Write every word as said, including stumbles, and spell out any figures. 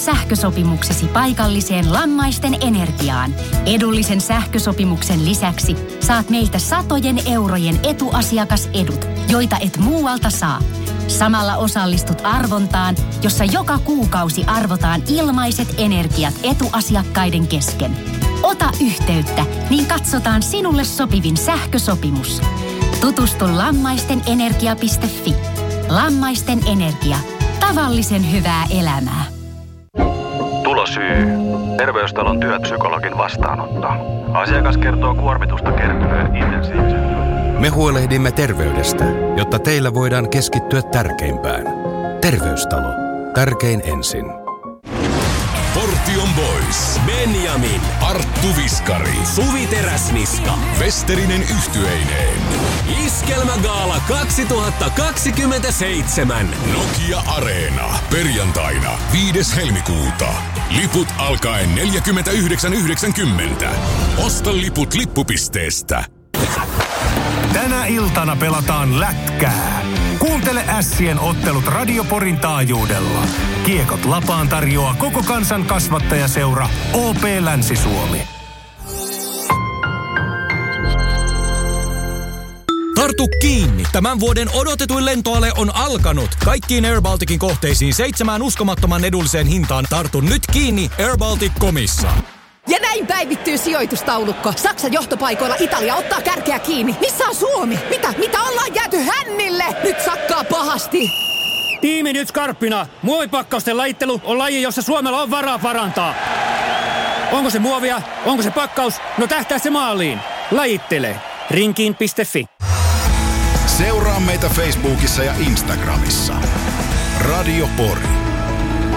sähkösopimuksesi paikalliseen Lammaisten Energiaan. Edullisen sähkösopimuksen lisäksi saat meiltä satojen eurojen etuasiakasedut, joita et muualta saa. Samalla osallistut arvontaan, jossa joka kuukausi arvotaan ilmaiset energiat etuasiakkaiden kesken. Ota yhteyttä, niin katsotaan sinulle sopivin sähkösopimus. Tutustu lammaistenenergia piste fi. Lammaisten Energia. Tavallisen hyvää elämää. Tulosyy. Terveystalon työpsykologin vastaanotto. Asiakas kertoo kuormitusta kertyneen intensiivisen. Me huolehdimme terveydestä, jotta teillä voidaan keskittyä tärkeimpään. Terveystalo. Tärkein ensin. Portion Boys. Benjamin, Arttu Viskari, Suvi Teräsniska, Westerinen yhtyeineen. Iskelmägaala kaksituhattakaksikymmentäseitsemän. Nokia Areena. Perjantaina viides helmikuuta. Liput alkaen neljäkymmentäyhdeksän yhdeksänkymmentä. Osta liput lippupisteestä. Tänä iltana pelataan lätkää. Kuuntele Ässien ottelut Radio Porin taajuudella. Kiekot lapaan tarjoaa koko kansan kasvattajaseura O P Länsi-Suomi. Tartu kiinni! Tämän vuoden odotetuin lentoale on alkanut. Kaikkiin Air Balticin kohteisiin seitsemään uskomattoman edulliseen hintaan. Tartu nyt kiinni air baltic piste comissa. Ja näin päivittyy sijoitustaulukko. Saksan johtopaikoilla Italia ottaa kärkeä kiinni. Missä on Suomi? Mitä? Mitä ollaan jääty hännille? Nyt sakkaa pahasti. Tiimi nyt skarppina. Muovipakkausten lajittelu on laji, jossa Suomella on varaa parantaa. Onko se muovia? Onko se pakkaus? No tähtää se maaliin. Lajittele. Rinkiin piste fi. Seuraa meitä Facebookissa ja Instagramissa. Radio Pori.